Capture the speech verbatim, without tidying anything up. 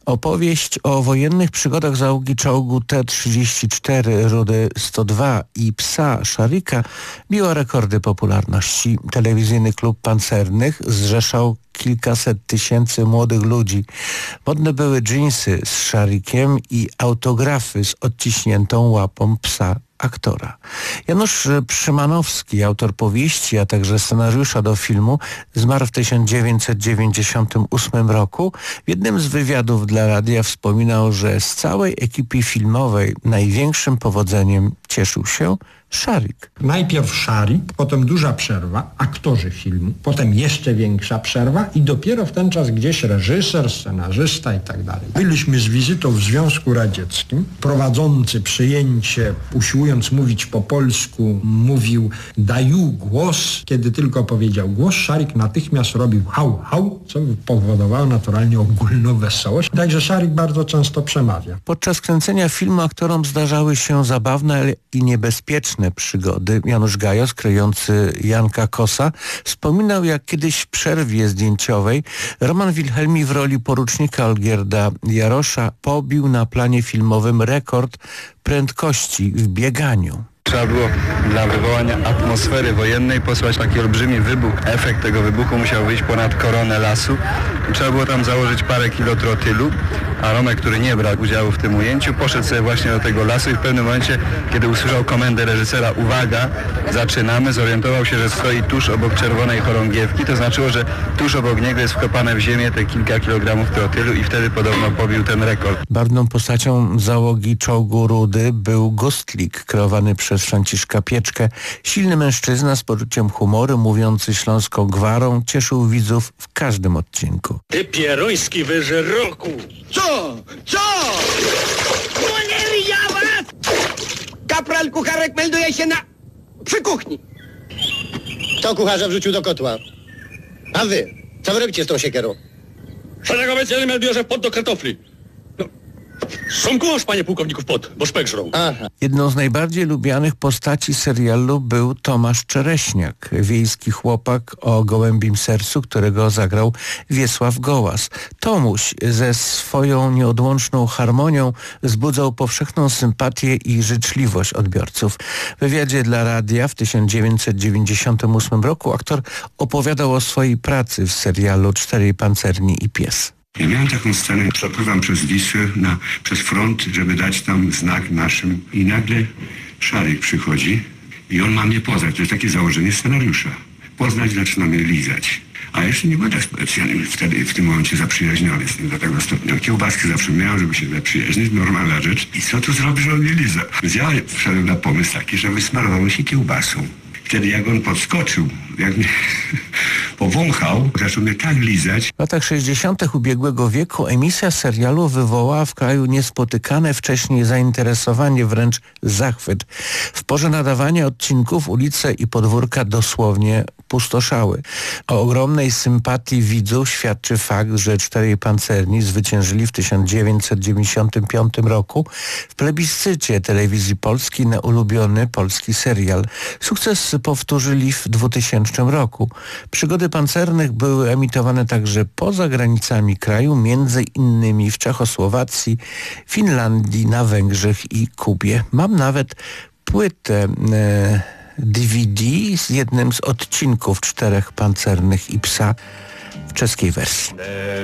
Opowieść o wojennych przygodach załogi czołgu T trzydzieści cztery Rudy sto dwa i psa Szarika biła rekordy popularności. Telewizyjny klub pancernych zrzeszał kilkaset tysięcy młodych ludzi. Modne były dżinsy z Szarikiem i autografy z odciśniętą łapą psa aktora. Janusz Przymanowski, autor powieści, a także scenariusza do filmu, zmarł w tysiąc dziewięćset dziewięćdziesiątym ósmym roku. W jednym z wywiadów dla radia wspominał, że z całej ekipy filmowej największym powodzeniem cieszył się Szarik. Najpierw Szarik, potem duża przerwa, aktorzy filmu, potem jeszcze większa przerwa i dopiero w ten czas gdzieś reżyser, scenarzysta i tak dalej. Byliśmy z wizytą w Związku Radzieckim. Prowadzący przyjęcie, usiłując mówić po polsku, mówił daju głos. Kiedy tylko powiedział głos, Szarik natychmiast robił hał, hał, co powodowało naturalnie ogólną wesołość. Także Szarik bardzo często przemawia. Podczas kręcenia filmu aktorom zdarzały się zabawne i niebezpieczne przygody. Janusz Gajos, kryjący Janka Kosa, wspominał, jak kiedyś w przerwie zdjęciowej Roman Wilhelmi w roli porucznika Olgierda Jarosza pobił na planie filmowym rekord prędkości w bieganiu. Trzeba było dla wywołania atmosfery wojennej posłać taki olbrzymi wybuch. Efekt tego wybuchu musiał wyjść ponad koronę lasu. Trzeba było tam założyć parę kilo trotylu, a Romek, który nie brał udziału w tym ujęciu, poszedł sobie właśnie do tego lasu i w pewnym momencie, kiedy usłyszał komendę reżysera uwaga, zaczynamy, zorientował się, że stoi tuż obok czerwonej chorągiewki. To znaczyło, że tuż obok niego jest wkopane w ziemię te kilka kilogramów trotylu i wtedy podobno pobił ten rekord. Barwną postacią załogi czołgu Rudy był Gostlik, kreowany przez Franciszka Pieczkę. Silny mężczyzna z poczuciem humoru, mówiący śląską gwarą, cieszył widzów w każdym odcinku. Ty pieroński wyżeroku! Co? Co? No nie widział was! Kapral Kucharek melduje się na... przy kuchni. Kto kucharza wrzucił do kotła? A wy? Co wy robicie z tą siekierą? Szeregowiec jeden melduje, że pod do kartofli. No, są kąż, panie pułkowniku, w pod, bo szpek żrą. Aha. Jedną z najbardziej lubianych postaci serialu był Tomasz Czereśniak, wiejski chłopak o gołębim sercu, którego zagrał Wiesław Gołas. Tomuś ze swoją nieodłączną harmonią wzbudzał powszechną sympatię i życzliwość odbiorców. W wywiadzie dla radia w tysiąc dziewięćset dziewięćdziesiątym ósmym roku aktor opowiadał o swojej pracy w serialu Czterej pancerni i pies. Ja miałem taką scenę, przepływam przez Wisłę, na, przez front, żeby dać tam znak naszym i nagle Szarik przychodzi i on ma mnie poznać. To jest takie założenie scenariusza. Poznać, zaczyna mnie lizać. A jeszcze nie będę specjalnie wtedy w tym momencie zaprzyjaźniony z nim do tego stopnia. Kiełbaski zawsze miałem, żeby się zaprzyjaźnić, normalna rzecz. I co tu zrobić, że on mnie liza? Więc ja wszedłem na pomysł taki, że wysmarowało się kiełbasą. Wtedy jak on podskoczył, jak mnie powąchał, zaczął mnie tak lizać. W latach sześćdziesiątych ubiegłego wieku emisja serialu wywołała w kraju niespotykane wcześniej zainteresowanie, wręcz zachwyt. W porze nadawania odcinków ulice i podwórka dosłownie pustoszały. O ogromnej sympatii widzów świadczy fakt, że Czterej pancerni zwyciężyli w tysiąc dziewięćset dziewięćdziesiątym piątym roku w plebiscycie telewizji polskiej na ulubiony polski serial. Sukces powtórzyli w dwutysięcznym roku. Przygody pancernych były emitowane także poza granicami kraju, między innymi w Czechosłowacji, Finlandii, na Węgrzech i Kubie. Mam nawet płytę e, D V D z jednym z odcinków Czterech pancernych i psa w czeskiej wersji.